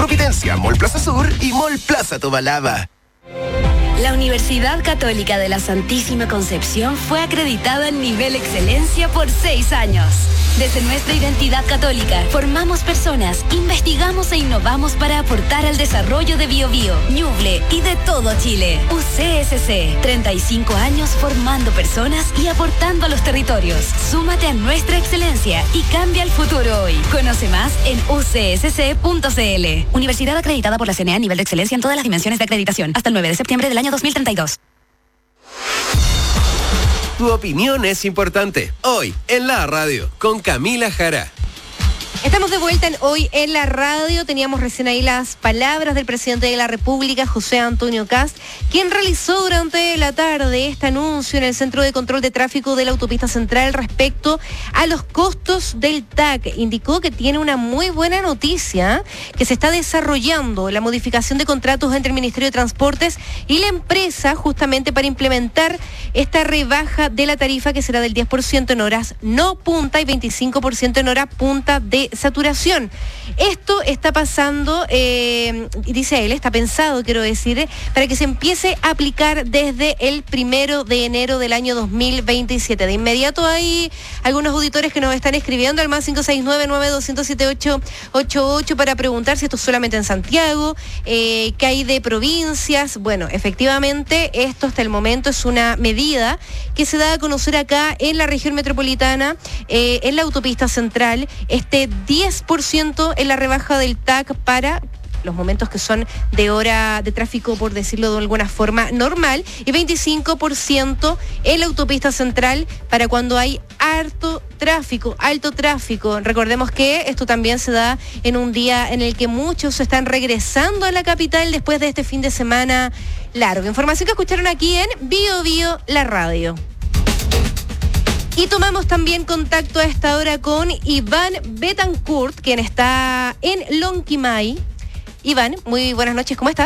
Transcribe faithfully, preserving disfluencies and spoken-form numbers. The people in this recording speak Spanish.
Providencia, Mall Plaza Sur y Mall Plaza Tobalaba. La Universidad Católica de la Santísima Concepción fue acreditada en nivel excelencia por seis años. Desde nuestra identidad católica, formamos personas, investigamos e innovamos para aportar al desarrollo de Biobío, Ñuble y de todo Chile. U C S C, treinta y cinco años formando personas y aportando a los territorios. Súmate a nuestra excelencia y cambia el futuro hoy. Conoce más en u c s c punto c l. Universidad acreditada por la C N E A a nivel de excelencia en todas las dimensiones de acreditación. Hasta el nueve de septiembre del año dos mil treinta y dos. Tu opinión es importante. Hoy, en la radio, con Camila Jara. Estamos de vuelta en Hoy en la Radio. Teníamos recién ahí las palabras del presidente de la República, José Antonio Kast, quien realizó durante la tarde este anuncio en el Centro de Control de Tráfico de la Autopista Central respecto a los costos del T A C. Indicó que tiene una muy buena noticia, que se está desarrollando la modificación de contratos entre el Ministerio de Transportes y la empresa justamente para implementar esta rebaja de la tarifa que será del diez por ciento en horas no punta y veinticinco por ciento en hora punta de saturación. Esto está pasando, eh, dice él, está pensado, quiero decir, para que se empiece a aplicar desde el primero de enero del año dos mil veintisiete. De inmediato hay algunos auditores que nos están escribiendo al más cinco seis nueve, nueve dos cero siete, ocho ocho ocho para preguntar si esto es solamente en Santiago, eh, qué hay de provincias. Bueno, efectivamente, esto hasta el momento es una medida que se da a conocer acá en la región metropolitana, eh, en la autopista central, este diez por ciento en la rebaja del T A C para los momentos que son de hora de tráfico, por decirlo de alguna forma, normal, y veinticinco por ciento en la autopista central para cuando hay harto tráfico, alto tráfico. Recordemos que esto también se da en un día en el que muchos están regresando a la capital después de este fin de semana largo. Información que escucharon aquí en Bio Bio, la radio. Y tomamos también contacto a esta hora con Iván Betancourt, quien está en Lonquimay. Iván, muy buenas noches, ¿cómo estás?